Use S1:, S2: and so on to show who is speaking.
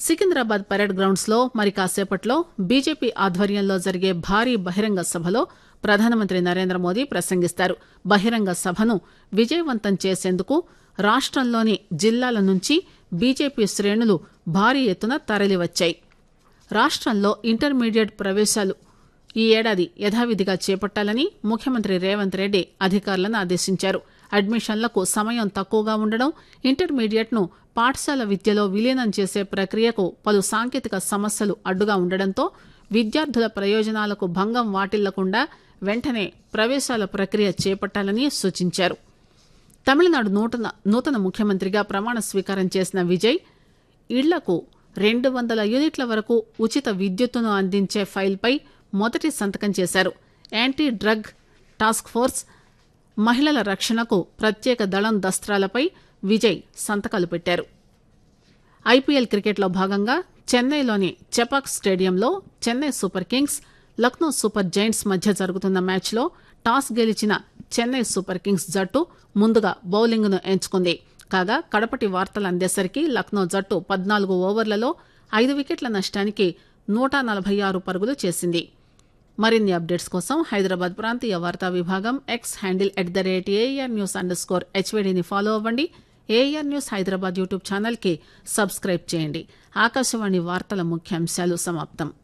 S1: Secunderabad parade grounds లో మరి కాసేపట్లో బీజేపీ ఆధ్వర్యంలో జరిగే భారీ బహిరంగ సభలో ప్రధానమంత్రి నరేంద్ర మోదీ ప్రసంగిస్తారు. బహిరంగ సభను విజయవంతం చేసేందుకు రాష్టంలోని జిల్లాల నుంచి బీజేపీ శ్రేణులు భారీ ఎత్తున తరలివచ్చాయి. రాష్టంలో ఇంటర్మీడియట్ ప్రవేశాలు ఈ ఏడాది యథావిధిగా చేపట్టాలని ముఖ్యమంత్రి రేవంత్ రెడ్డి అధికారులను ఆదేశించారు. అడ్మిషన్లకు సమయం తక్కువగా ఉండడం, ఇంటర్మీడియట్ ను పాఠశాల విద్యలో విలీనం చేసే ప్రక్రియకు పలు సాంకేతిక సమస్యలు అడ్డుగా ఉండడంతో విద్యార్థుల ప్రయోజనాలకు భంగం వాటిల్లకుండా వెంటనే ప్రవేశాల ప్రక్రియ చేపట్టాలని సూచించారు. తమిళనాడు నూతన ముఖ్యమంత్రిగా ప్రమాణ స్వీకారం చేసిన విజయ్ ఇళ్లకు 200 యూనిట్ల వరకు ఉచిత విద్యుత్తును అందించే ఫైల్పై మొదటి సంతకం చేశారు. యాంటీ డ్రగ్ టాస్క్ ఫోర్స్, మహిళల రక్షణకు ప్రత్యేక దళం దస్త్రాలపై విజయ్ సంతకాలు పెట్టారు. ఐపీఎల్ క్రికెట్లో భాగంగా చెన్నైలోని చెపాక్ స్టేడియంలో Chennai super Kings, Lucknow super Giants మధ్య జరుగుతున్న మ్యాచ్లో టాస్ గెలిచిన చెన్నై సూపర్ కింగ్స్ జట్టు ముందుగా బౌలింగ్ను ఎంచుకుంది. కాగా కడపటి వార్తలు అందేసరికి లక్నో జట్టు 14 ఓవర్లలో 5 వికెట్ల నష్టానికి 146 పరుగులు చేసింది. మరిన్ని అప్డేట్స్ కోసం హైదరాబాద్ ప్రాంతీయ వార్తా విభాగం ఎక్స్ హ్యాండిల్ @AR_HVDని ఫాలో అవ్వండి. AR news Hyderabad YouTube channel కి సబ్స్క్రైబ్ చేయండి. ఆకాశవాణి వార్తల ముఖ్యాంశాలు సమాప్తం.